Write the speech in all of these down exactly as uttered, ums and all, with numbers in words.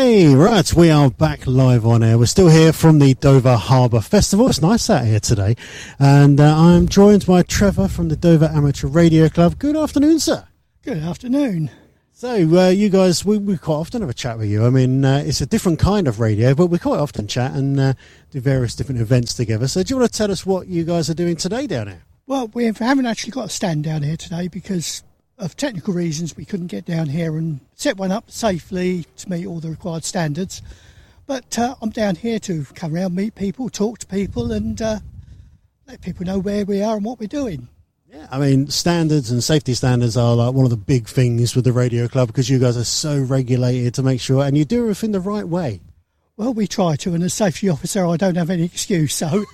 Hey, right, we are back live on air. We're still here from the Dover Harbour Festival. It's nice out here today. And uh, I'm joined by Trevor from the Dover Amateur Radio Club. Good afternoon, sir. Good afternoon. So, uh, you guys, we, we quite often have a chat with you. I mean, uh, it's a different kind of radio, but we quite often chat and uh, do various different events together. So do you want to tell us what you guys are doing today down here? Well, we haven't actually got a stand down here today because of technical reasons. We couldn't get down here and set one up safely to meet all the required standards. But uh, I'm down here to come around, meet people, talk to people and uh, let people know where we are and what we're doing. Yeah, I mean, standards and safety standards are like one of the big things with the radio club because you guys are so regulated to make sure, and you do everything the right way. Well, we try to, and as safety officer, I don't have any excuse, so...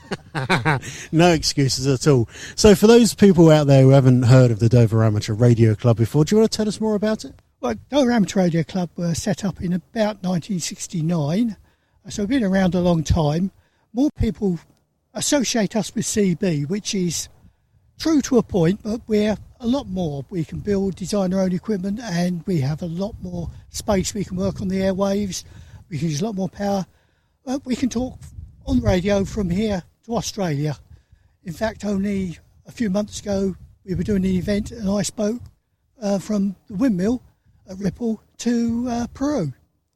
No excuses at all. So for those people out there who haven't heard of the Dover Amateur Radio Club before, do you want to tell us more about it? Well, Dover Amateur Radio Club were set up in about nineteen sixty-nine, so we've been around a long time. More people associate us with C B, which is true to a point, but we're a lot more. We can build, design our own equipment, and we have a lot more space. We can work on the airwaves. We can use a lot more power. Uh, we can talk on radio from here to Australia. In fact, only a few months ago, we were doing an event and I spoke uh, from the windmill at Ripple to uh, Peru.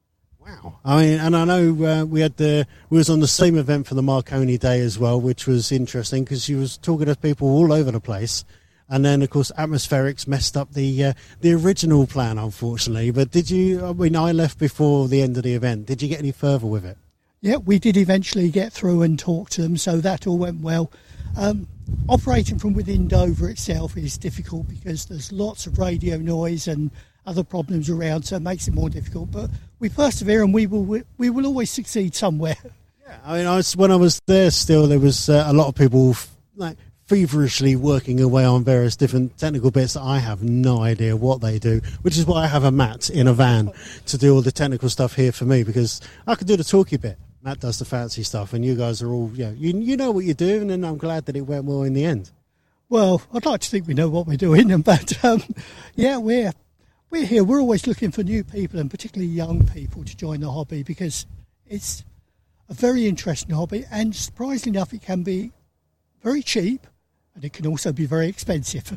Wow. I mean, and I know uh, we had the, we was on the same event for the Marconi Day as well, which was interesting because she was talking to people all over the place. And then, of course, Atmospherics messed up the uh, the original plan, unfortunately. But did you, I mean, I left before the end of the event. Did you get any further with it? Yeah, we did eventually get through and talk to them, so that all went well. Um, operating from within Dover itself is difficult because there's lots of radio noise and other problems around, so it makes it more difficult. But we persevere and we will we will always succeed somewhere. Yeah, I mean, I was, when I was there still, there was uh, a lot of people like feverishly working away on various different technical bits that I have no idea what they do, which is why I have a Matt in a van to do all the technical stuff here for me, because I can do the talky bit. Matt does the fancy stuff, and you guys are all, you know, you, you know what you're doing, and I'm glad that it went well in the end. Well, I'd like to think we know what we're doing, but um, yeah, we're we're here. We're always looking for new people, and particularly young people, to join the hobby because it's a very interesting hobby, and surprisingly enough, it can be very cheap. And it can also be very expensive.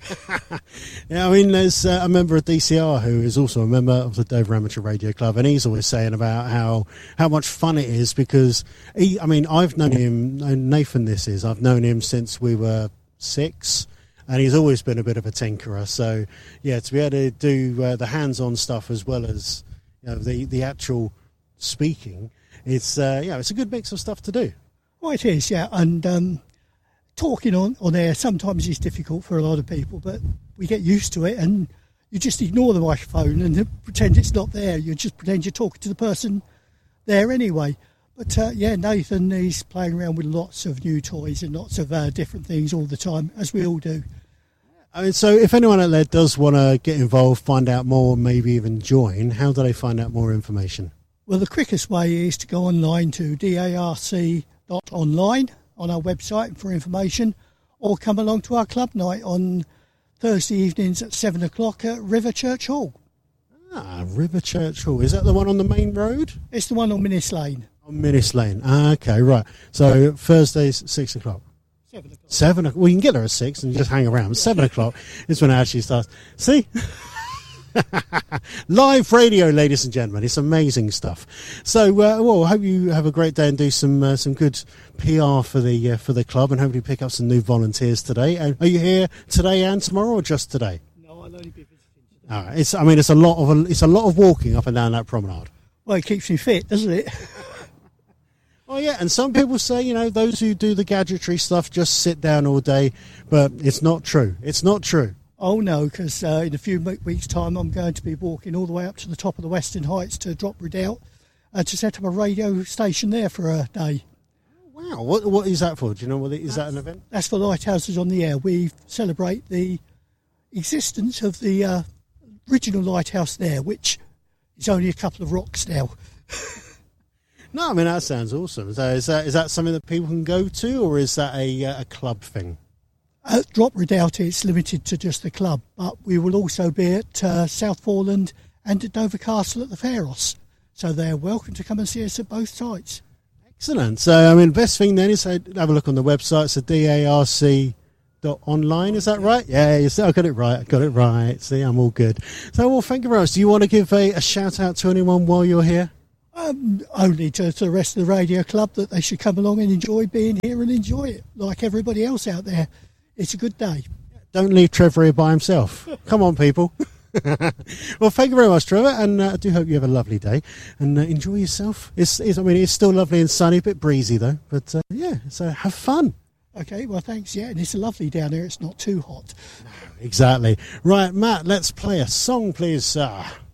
Yeah, I mean, there's uh, a member of D C R who is also a member of the Dover Amateur Radio Club, and he's always saying about how, how much fun it is because, he, I mean, I've known him, Nathan this is, I've known him since we were six, and he's always been a bit of a tinkerer. So, yeah, to be able to do uh, the hands-on stuff as well as, you know, the, the actual speaking, it's, uh, yeah, it's a good mix of stuff to do. Well, it is, yeah, and... Um, Talking on, on air sometimes is difficult for a lot of people, but we get used to it and you just ignore the microphone and pretend it's not there. You just pretend you're talking to the person there anyway. But uh, yeah, Nathan is playing around with lots of new toys and lots of uh, different things all the time, as we all do. I mean, so if anyone out there does want to get involved, find out more, maybe even join, how do they find out more information? Well, the quickest way is to go online to darc dot online on our website for information, or come along to our club night on Thursday evenings at seven o'clock at River Church Hall. Ah, River Church Hall. Is that the one on the main road? It's the one on Minnis Lane. On Minnis Lane. Ah, okay, right. So Thursdays, six o'clock. Seven o'clock. Seven o'clock. Well, you can get there at six and just hang around. Seven o'clock is when it actually starts. See? Live radio, ladies and gentlemen. It's amazing stuff. So, uh, well, I hope you have a great day and do some uh, some good P R for the uh, for the club, and hopefully pick up some new volunteers today. Uh, are you here today and tomorrow, or just today? No, I'll only be visiting today. All right. It's. I mean, it's a lot of a, it's a lot of walking up and down that promenade. Well, it keeps me fit, doesn't it? Oh yeah, and some people say, you know, those who do the gadgetry stuff just sit down all day, but it's not true. It's not true. Oh, no, because uh, in a few weeks' time I'm going to be walking all the way up to the top of the Western Heights to Drop Redoubt uh, to set up a radio station there for a day. Wow, what what is that for? Do you know what it, is that's, that an event? That's for Lighthouses on the Air. We celebrate the existence of the uh, original lighthouse there, which is only a couple of rocks now. No, I mean, that sounds awesome. So is that is that something that people can go to, or is that a, a club thing? At Drop Redoubt, it's limited to just the club, but we will also be at uh, South Foreland and at Dover Castle at the Pharos. So they're welcome to come and see us at both sites. Excellent. So, I mean, best thing then is to have a look on the website. It's a D A R C dot online. Is that right? Yeah, you see, I got it right. I got it right. See, I'm all good. So, well, thank you very much. Do you want to give a, a shout out to anyone while you're here? Um, only to, to the rest of the radio club that they should come along and enjoy being here and enjoy it like everybody else out there. It's a good day. Don't leave Trevor here by himself. Come on, people. Well, thank you very much, Trevor, and uh, I do hope you have a lovely day and uh, enjoy yourself. It's, it's, I mean, it's still lovely and sunny, a bit breezy though, but uh, yeah, so have fun. Okay, well, thanks. Yeah, and it's lovely down here. It's not too hot. Exactly. Right, Matt, let's play a song, please, sir.